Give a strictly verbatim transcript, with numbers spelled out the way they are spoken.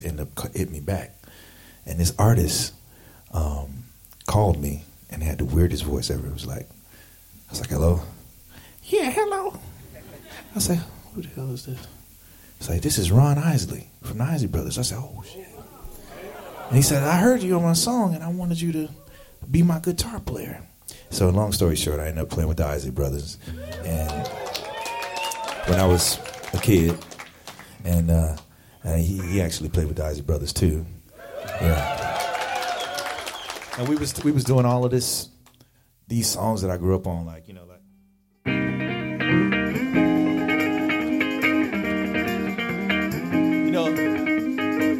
ended up hit me back. And this artist um, called me and had the weirdest voice ever. It was like, I was like, hello? Yeah, hello. I said, who the hell is this? It's like, this is Ron Isley from the Isley Brothers. I said, oh, shit. And he said, I heard you on my song, and I wanted you to be my guitar player. So long story short, I ended up playing with the Isley Brothers. And when I was a kid, and, uh, and he, he actually played with the Isley Brothers, too. Yeah. And we was we was doing all of this, these songs that I grew up on, like, you know, like,